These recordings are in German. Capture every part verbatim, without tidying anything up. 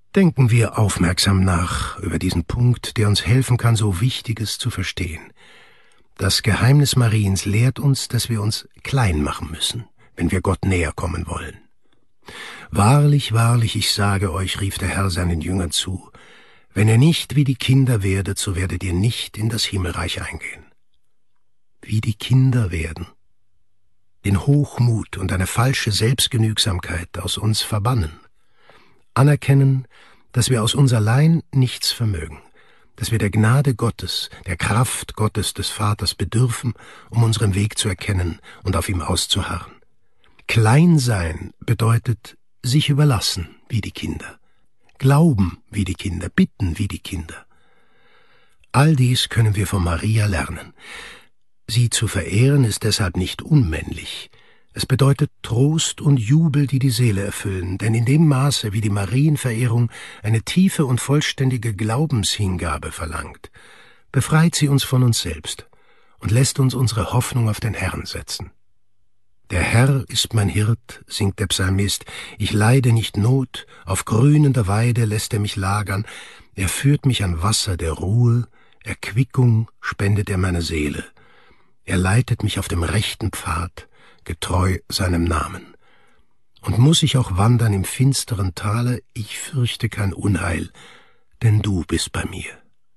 Denken wir aufmerksam nach über diesen Punkt, der uns helfen kann, so Wichtiges zu verstehen. Das Geheimnis Mariens lehrt uns, dass wir uns klein machen müssen, wenn wir Gott näher kommen wollen. »Wahrlich, wahrlich, ich sage euch«, rief der Herr seinen Jüngern zu, »wenn ihr nicht wie die Kinder werdet, so werdet ihr nicht in das Himmelreich eingehen.« Wie die Kinder werden. Den Hochmut und eine falsche Selbstgenügsamkeit aus uns verbannen. Anerkennen, dass wir aus uns allein nichts vermögen, dass wir der Gnade Gottes, der Kraft Gottes des Vaters bedürfen, um unseren Weg zu erkennen und auf ihm auszuharren. Klein sein bedeutet sich überlassen wie die Kinder, glauben wie die Kinder, bitten wie die Kinder. All dies können wir von Maria lernen. Sie zu verehren ist deshalb nicht unmännlich. Es bedeutet Trost und Jubel, die die Seele erfüllen, denn in dem Maße, wie die Marienverehrung eine tiefe und vollständige Glaubenshingabe verlangt, befreit sie uns von uns selbst und lässt uns unsere Hoffnung auf den Herrn setzen. »Der Herr ist mein Hirt«, singt der Psalmist, »ich leide nicht Not, auf grünender Weide lässt er mich lagern, er führt mich an Wasser der Ruhe, Erquickung spendet er meiner Seele. Er leitet mich auf dem rechten Pfad, getreu seinem Namen. Und muss ich auch wandern im finsteren Tale, ich fürchte kein Unheil, denn du bist bei mir.«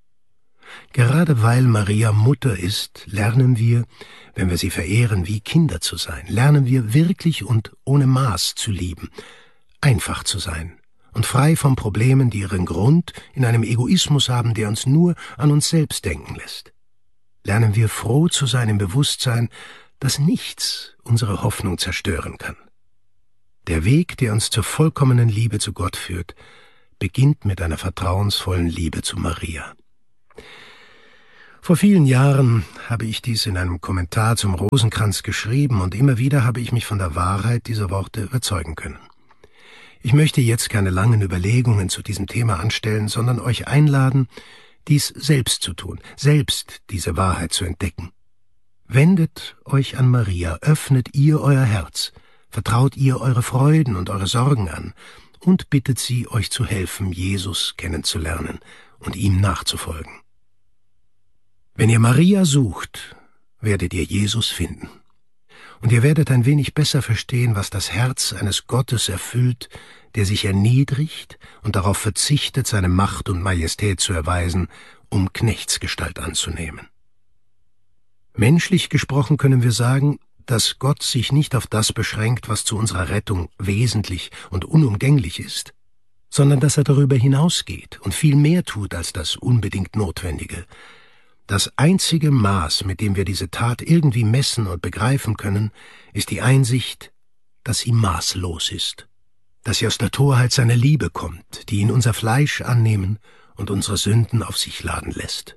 Gerade weil Maria Mutter ist, lernen wir, wenn wir sie verehren, wie Kinder zu sein, lernen wir wirklich und ohne Maß zu lieben, einfach zu sein und frei von Problemen, die ihren Grund in einem Egoismus haben, der uns nur an uns selbst denken lässt. Lernen wir froh zu sein im Bewusstsein, dass nichts unsere Hoffnung zerstören kann. Der Weg, der uns zur vollkommenen Liebe zu Gott führt, beginnt mit einer vertrauensvollen Liebe zu Maria. Vor vielen Jahren habe ich dies in einem Kommentar zum Rosenkranz geschrieben und immer wieder habe ich mich von der Wahrheit dieser Worte überzeugen können. Ich möchte jetzt keine langen Überlegungen zu diesem Thema anstellen, sondern euch einladen, dies selbst zu tun, selbst diese Wahrheit zu entdecken. Wendet euch an Maria, öffnet ihr euer Herz, vertraut ihr eure Freuden und eure Sorgen an und bittet sie, euch zu helfen, Jesus kennenzulernen und ihm nachzufolgen. Wenn ihr Maria sucht, werdet ihr Jesus finden. Und ihr werdet ein wenig besser verstehen, was das Herz eines Gottes erfüllt, der sich erniedrigt und darauf verzichtet, seine Macht und Majestät zu erweisen, um Knechtsgestalt anzunehmen. Menschlich gesprochen können wir sagen, dass Gott sich nicht auf das beschränkt, was zu unserer Rettung wesentlich und unumgänglich ist, sondern dass er darüber hinausgeht und viel mehr tut als das unbedingt Notwendige. Das einzige Maß, mit dem wir diese Tat irgendwie messen und begreifen können, ist die Einsicht, dass sie maßlos ist, dass sie aus der Torheit seiner Liebe kommt, die ihn unser Fleisch annehmen und unsere Sünden auf sich laden lässt.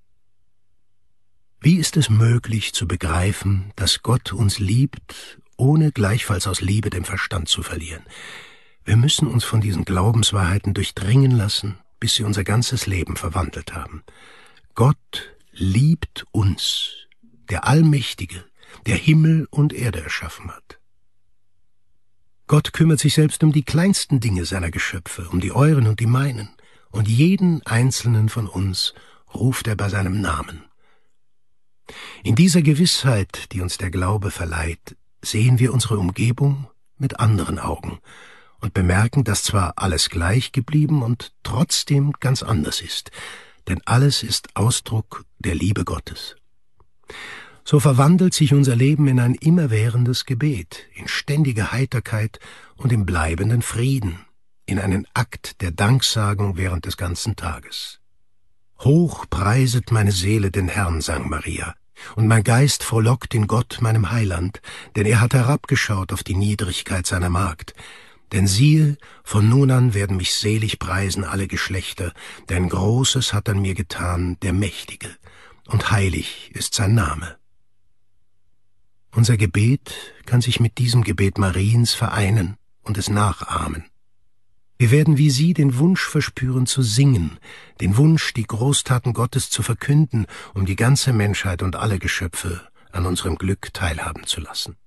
Wie ist es möglich zu begreifen, dass Gott uns liebt, ohne gleichfalls aus Liebe den Verstand zu verlieren? Wir müssen uns von diesen Glaubenswahrheiten durchdringen lassen, bis sie unser ganzes Leben verwandelt haben. Gott liebt uns, der Allmächtige, der Himmel und Erde erschaffen hat. Gott kümmert sich selbst um die kleinsten Dinge seiner Geschöpfe, um die euren und die meinen, und jeden einzelnen von uns ruft er bei seinem Namen. In dieser Gewissheit, die uns der Glaube verleiht, sehen wir unsere Umgebung mit anderen Augen und bemerken, dass zwar alles gleich geblieben und trotzdem ganz anders ist, denn alles ist Ausdruck der Liebe Gottes. So verwandelt sich unser Leben in ein immerwährendes Gebet, in ständige Heiterkeit und im bleibenden Frieden, in einen Akt der Danksagung während des ganzen Tages. Hoch preiset meine Seele den Herrn, sang Maria, und mein Geist frohlockt in Gott, meinem Heiland, denn er hat herabgeschaut auf die Niedrigkeit seiner Magd. Denn siehe, von nun an werden mich selig preisen alle Geschlechter, denn Großes hat an mir getan der Mächtige, und heilig ist sein Name. Unser Gebet kann sich mit diesem Gebet Mariens vereinen und es nachahmen. Wir werden wie sie den Wunsch verspüren zu singen, den Wunsch, die Großtaten Gottes zu verkünden, um die ganze Menschheit und alle Geschöpfe an unserem Glück teilhaben zu lassen.